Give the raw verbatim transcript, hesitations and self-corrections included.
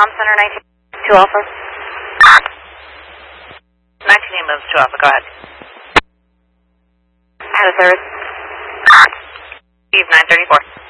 Comm Center, nineteen two Alpha. nineteen moves two Alpha, go ahead. Out of service. Steve, nine thirty-four.